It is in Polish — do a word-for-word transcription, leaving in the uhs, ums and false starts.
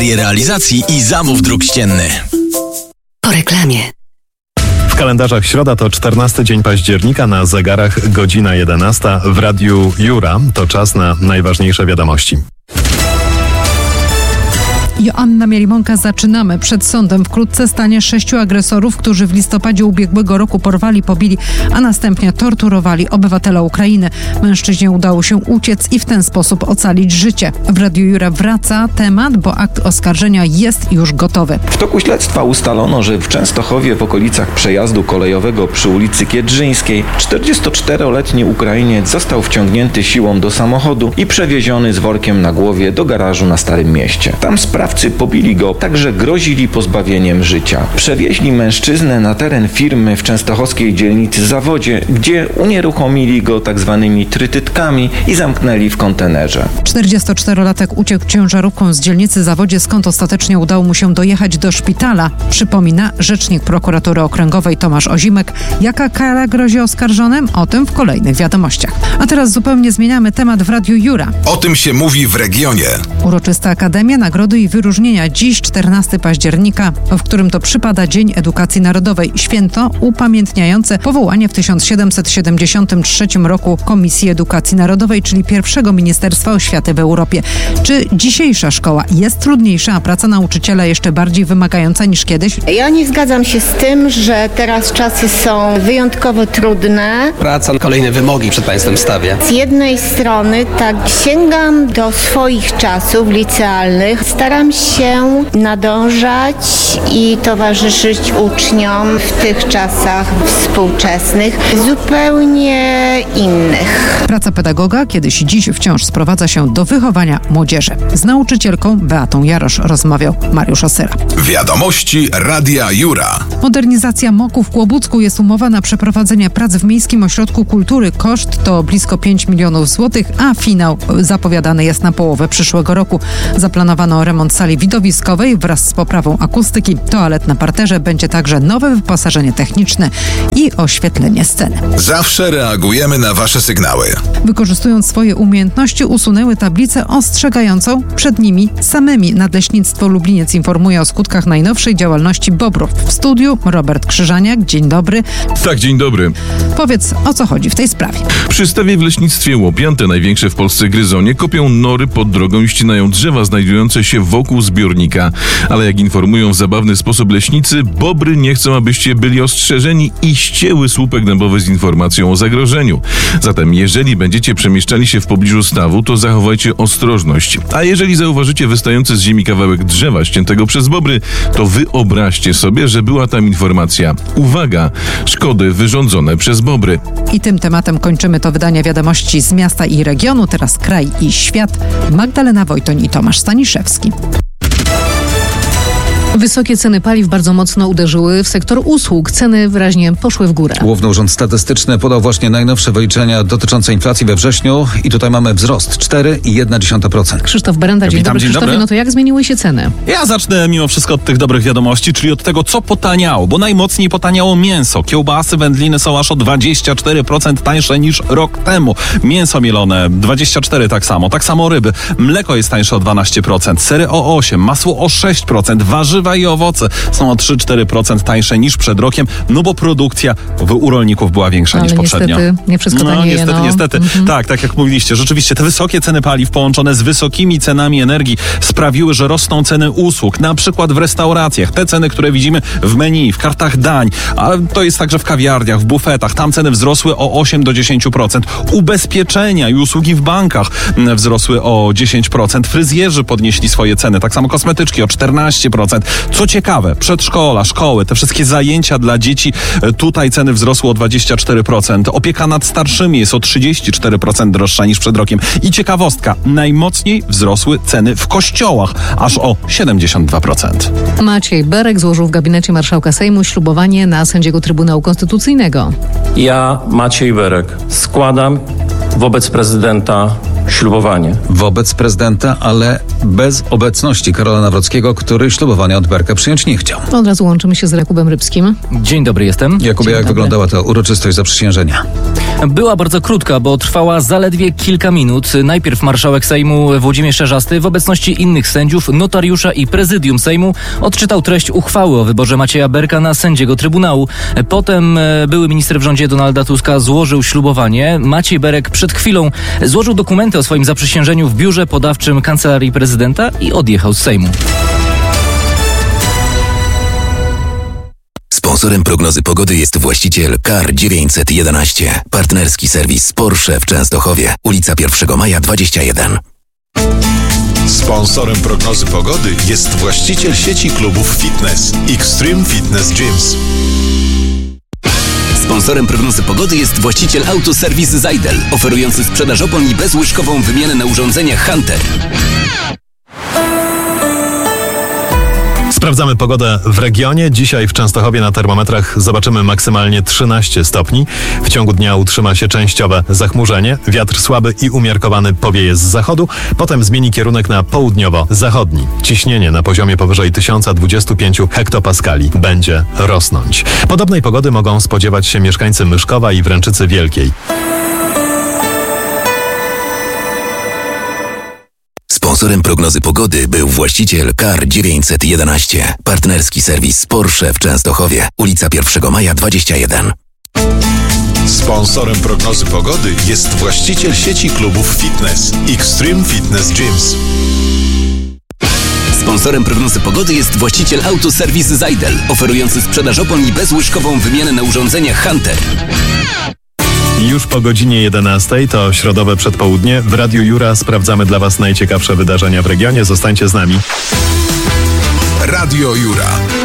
realizacji i zamów dróg ścienny. Po reklamie. W kalendarzach środa to czternasty dzień października, na zegarach godzina jedenasta. W Radiu Jura to czas na najważniejsze wiadomości. Joanna Mielimonka, zaczynamy. Przed sądem wkrótce stanie sześciu agresorów, którzy w listopadzie ubiegłego roku porwali, pobili, a następnie torturowali obywatela Ukrainy. Mężczyźnie udało się uciec i w ten sposób ocalić życie. W Radiu Jura wraca temat, bo akt oskarżenia jest już gotowy. W toku śledztwa ustalono, że w Częstochowie w okolicach przejazdu kolejowego przy ulicy Kiedrzyńskiej czterdziestoczteroletni Ukrainiec został wciągnięty siłą do samochodu i przewieziony z workiem na głowie do garażu na Starym Mieście. Tam sprawcy pobili go, także grozili pozbawieniem życia. Przewieźli mężczyznę na teren firmy w częstochowskiej dzielnicy Zawodzie, gdzie unieruchomili go tak zwanymi trytytkami i zamknęli w kontenerze. czterdziestoczterolatek uciekł ciężarówką z dzielnicy Zawodzie, skąd ostatecznie udało mu się dojechać do szpitala. Przypomina rzecznik prokuratury okręgowej Tomasz Ozimek. Jaka kara grozi oskarżonym? O tym w kolejnych wiadomościach. A teraz zupełnie zmieniamy temat w Radiu Jura. O tym się mówi w regionie. Uroczysta Akademia, nagrody i wyróżnienia. Dziś czternastego października, w którym to przypada Dzień Edukacji Narodowej. Święto upamiętniające powołanie w tysiąc siedemset siedemdziesiątym trzecim roku Komisji Edukacji Narodowej, czyli pierwszego Ministerstwa Oświaty w Europie. Czy dzisiejsza szkoła jest trudniejsza, a praca nauczyciela jeszcze bardziej wymagająca niż kiedyś? Ja nie zgadzam się z tym, że teraz czasy są wyjątkowo trudne. Praca, kolejne wymogi przed państwem stawia. Z jednej strony tak sięgam do swoich czasów licealnych, staram się nadążać i towarzyszyć uczniom w tych czasach współczesnych, zupełnie innych. Praca pedagoga kiedyś i dziś wciąż sprowadza się do wychowania młodzieży. Z nauczycielką Beatą Jarosz rozmawiał Mariusz Osyra. Wiadomości Radia Jura. Modernizacja Moku w Kłobucku. Jest umowa na przeprowadzenie prac w Miejskim Ośrodku Kultury. Koszt to blisko pięć milionów złotych, a finał zapowiadany jest na połowę przyszłego roku. Zaplanowano remont sali widowiskowej wraz z poprawą akustyki, toalet na parterze, będzie także nowe wyposażenie techniczne i oświetlenie sceny. Zawsze reagujemy na wasze sygnały. Wykorzystując swoje umiejętności, usunęły tablicę ostrzegającą przed nimi samymi. Nadleśnictwo Lubliniec informuje o skutkach najnowszej działalności bobrów. W studiu Robert Krzyżaniak. Dzień dobry. Tak, dzień dobry. Powiedz, o co chodzi w tej sprawie? Przy stawie w leśnictwie Łopian, te największe w Polsce gryzonie, kopią nory pod drogą i ścinają drzewa znajdujące się wokół zbiornika. Ale jak informują w zabawny sposób leśnicy, bobry nie chcą, abyście byli ostrzeżeni i ścięły słupek dębowy z informacją o zagrożeniu. Zatem jeżeli będziecie przemieszczali się w pobliżu stawu, to zachowajcie ostrożność. A jeżeli zauważycie wystający z ziemi kawałek drzewa ściętego przez bobry, to wyobraźcie sobie, że była tam informacja: uwaga, szkody wyrządzone przez bobry. I tym tematem kończymy to wydanie wiadomości z miasta i regionu. Teraz kraj i świat. Magdalena Wojtoń i Tomasz Staniszewski. Wysokie ceny paliw bardzo mocno uderzyły w sektor usług. Ceny wyraźnie poszły w górę. Główny Urząd Statystyczny podał właśnie najnowsze wyliczenia dotyczące inflacji we wrześniu i tutaj mamy wzrost cztery przecinek jedna procent. Krzysztof Berenda, dzień Witam, dobry. dzień Krzysztofie, dobry. no to jak zmieniły się ceny? Ja zacznę mimo wszystko od tych dobrych wiadomości, czyli od tego, co potaniało, bo najmocniej potaniało mięso. Kiełbasy, wędliny są aż o dwadzieścia cztery procent tańsze niż rok temu. Mięso mielone dwadzieścia cztery procent tak samo, tak samo ryby. Mleko jest tańsze o dwanaście procent, sery o osiem procent, masło o sześć procent, warzywa i owoce są o trzy do czterech procent tańsze niż przed rokiem, no bo produkcja w, u rolników była większa Ale niż poprzednio. niestety nie wszystko no, tanieje. Niestety, no. niestety. Mhm. Tak, tak jak mówiliście, rzeczywiście te wysokie ceny paliw połączone z wysokimi cenami energii sprawiły, że rosną ceny usług, na przykład w restauracjach. Te ceny, które widzimy w menu, w kartach dań, ale to jest także w kawiarniach, w bufetach. Tam ceny wzrosły o osiem do dziesięciu procent. Ubezpieczenia i usługi w bankach wzrosły o dziesięć procent. Fryzjerzy podnieśli swoje ceny, tak samo kosmetyczki o czternaście procent. Co ciekawe, przedszkola, szkoły, te wszystkie zajęcia dla dzieci, tutaj ceny wzrosły o dwadzieścia cztery procent. Opieka nad starszymi jest o trzydzieści cztery procent droższa niż przed rokiem. I ciekawostka, najmocniej wzrosły ceny w kościołach, aż o siedemdziesiąt dwa procent. Maciej Berek złożył w gabinecie marszałka Sejmu ślubowanie na sędziego Trybunału Konstytucyjnego. Ja, Maciej Berek, składam wobec prezydenta ślubowanie. Wobec prezydenta, ale bez obecności Karola Nawrockiego, który ślubowania od Berka przyjąć nie chciał. Od razu łączymy się z Jakubem Rybskim. Dzień dobry, jestem. Jakubie, Dzień jak dobry. wyglądała ta uroczystość zaprzysiężenia? Była bardzo krótka, bo trwała zaledwie kilka minut. Najpierw marszałek Sejmu Włodzimierz Czarzasty w obecności innych sędziów, notariusza i prezydium Sejmu odczytał treść uchwały o wyborze Macieja Berka na sędziego Trybunału. Potem były minister w rządzie Donalda Tuska złożył ślubowanie. Maciej Berek przed chwilą złożył dokumenty o swoim zaprzysiężeniu w biurze podawczym Kancelarii Prezydenta i odjechał z Sejmu. Sponsorem prognozy pogody jest właściciel K A R dziewięćset jedenaście. Partnerski serwis Porsche w Częstochowie. Ulica pierwszego maja dwadzieścia jeden. Sponsorem prognozy pogody jest właściciel sieci klubów fitness Extreme Fitness Gyms. Sponsorem prognozy pogody jest właściciel autoserwis Zajdel, oferujący sprzedaż opon i bezłyżkową wymianę na urządzeniach Hunter. Sprawdzamy pogodę w regionie. Dzisiaj w Częstochowie na termometrach zobaczymy maksymalnie trzynaście stopni. W ciągu dnia utrzyma się częściowe zachmurzenie. Wiatr słaby i umiarkowany powieje z zachodu. Potem zmieni kierunek na południowo-zachodni. Ciśnienie na poziomie powyżej tysiąc dwadzieścia pięć hektopaskali będzie rosnąć. Podobnej pogody mogą spodziewać się mieszkańcy Myszkowa i Wręczycy Wielkiej. Sponsorem prognozy pogody był właściciel K A R dziewięćset jedenaście. Partnerski serwis Porsche w Częstochowie. Ulica pierwszego maja dwadzieścia jeden. Sponsorem prognozy pogody jest właściciel sieci klubów fitness Extreme Fitness Gyms. Sponsorem prognozy pogody jest właściciel autoserwis Zajdel, oferujący sprzedaż opon i bezłyżkową wymianę na urządzeniach Hunter. Już po godzinie jedenastej to środowe przedpołudnie. W Radiu Jura sprawdzamy dla Was najciekawsze wydarzenia w regionie. Zostańcie z nami. Radio Jura.